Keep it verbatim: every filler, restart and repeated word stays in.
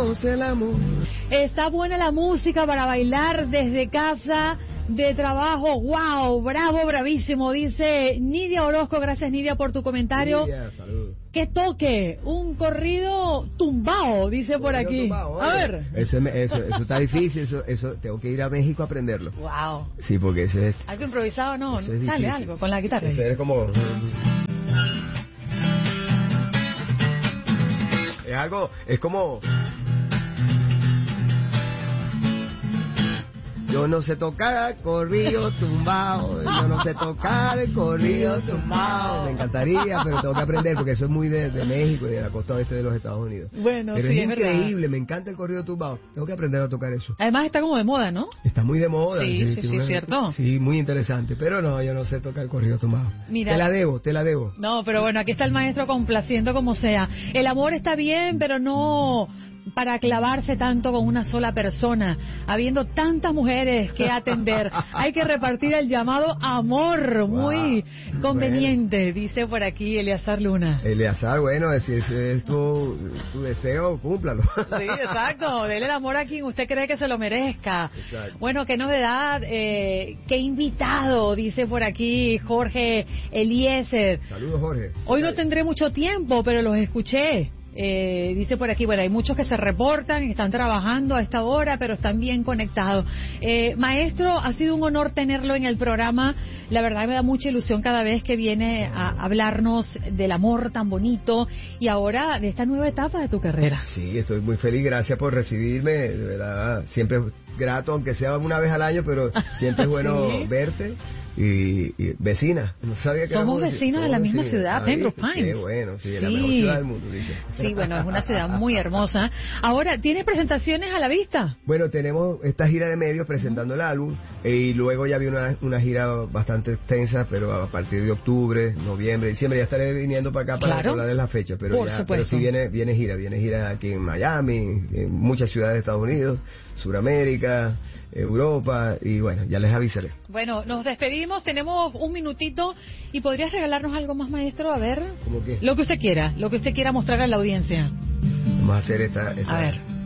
hagamos el amor. Está buena la música para bailar desde casa, de trabajo. ¡Wow! Bravo, bravísimo, dice Nidia Orozco. Gracias, Nidia, por tu comentario. Nidia, salud. Que toque un corrido tumbao, dice por aquí. Tumbao, a ver. Eso, eso, eso está difícil, eso, eso tengo que ir a México a aprenderlo. Wow. Sí, porque eso es... Algo improvisado, no, eso es sale difícil. algo con la guitarra. Eso es como... Es algo, es como... Yo no sé tocar corrido tumbao, yo no sé tocar corrido tumbao. Me encantaría, pero tengo que aprender porque eso es muy de, de México y de la costa oeste de los Estados Unidos. Bueno, pero sí, es es increíble, verdad. Me encanta el corrido tumbao. Tengo que aprender a tocar eso. Además está como de moda, ¿no? Está muy de moda. Sí, sí, sí, una, cierto. Sí, muy interesante. Pero no, yo no sé tocar corrido tumbao. Mira, te la debo, te la debo. No, pero bueno, aquí está el maestro complaciendo como sea. El amor está bien, pero no para clavarse tanto con una sola persona, habiendo tantas mujeres que atender. Hay que repartir el llamado amor, muy wow. conveniente, bueno. Dice por aquí Eleazar Luna. Eleazar, bueno, si ese es tu, tu deseo, cúmplalo. Sí, exacto, dele el amor a quien usted cree que se lo merezca. Exacto. Bueno, qué novedad, eh, qué invitado, dice por aquí Jorge Eliezer. Saludos, Jorge. Hoy no tendré mucho tiempo, pero los escuché. Eh, dice por aquí, bueno, hay muchos que se reportan, están trabajando a esta hora, pero están bien conectados. Eh, maestro, ha sido un honor tenerlo en el programa. La verdad me da mucha ilusión cada vez que viene a hablarnos del amor tan bonito y ahora de esta nueva etapa de tu carrera. Sí, estoy muy feliz, gracias por recibirme, de verdad, siempre grato, aunque sea una vez al año, pero siempre es bueno ¿sí? verte. Y, y vecina, no sabía que somos vecinos de la misma vecinos. ciudad, Pembroke Pines. Qué bueno, sí, es sí. la mejor ciudad del mundo, dice. Sí, bueno, es una ciudad muy hermosa. Ahora, ¿tienes presentaciones a la vista? Bueno, tenemos esta gira de medios presentando uh-huh. el álbum y luego ya vi una, una gira bastante extensa, pero a partir de octubre, noviembre, diciembre ya estaré viniendo para acá para claro. hablar de la fecha, pero, Por ya, supuesto. pero sí viene, viene gira, viene gira aquí en Miami, en muchas ciudades de Estados Unidos, Suramérica, Europa, y bueno, ya les avisaré. Bueno, nos despedimos, tenemos un minutito y podrías regalarnos algo más, maestro, a ver. ¿Cómo qué? Lo que usted quiera, lo que usted quiera mostrar a la audiencia. Vamos a hacer esta, esta a ver.